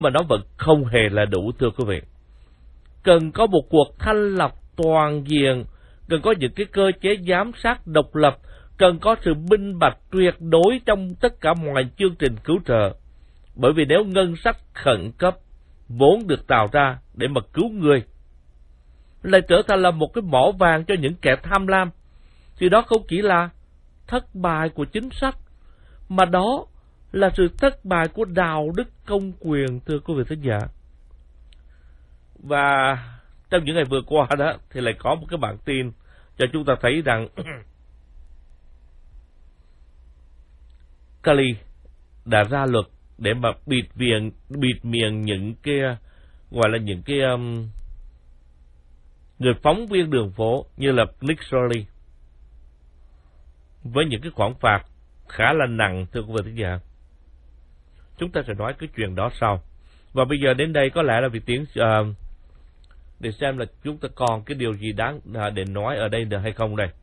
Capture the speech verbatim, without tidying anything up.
mà nó vẫn không hề là đủ, thưa quý vị. Cần có một cuộc thanh lọc toàn diện, cần có những cái cơ chế giám sát độc lập, cần có sự minh bạch tuyệt đối trong tất cả mọi chương trình cứu trợ. Bởi vì nếu ngân sách khẩn cấp vốn được tạo ra để mà cứu người lại trở thành là một cái mỏ vàng cho những kẻ tham lam, thì đó không chỉ là thất bại của chính sách, mà đó là sự thất bại của đạo đức công quyền, thưa quý vị thính giả. Và trong những ngày vừa qua đó thì lại có một cái bản tin cho chúng ta thấy rằng Cali đã ra luật để mà bịt miệng bịt miệng những cái gọi là những cái um, người phóng viên đường phố như là Nick Shirley với những cái khoản phạt khá là nặng, thưa quý vị thính giả. Chúng ta sẽ nói cái chuyện đó sau. Và bây giờ đến đây có lẽ là vì tiếng uh, để xem là chúng ta còn cái điều gì đáng để nói ở đây được hay không đây.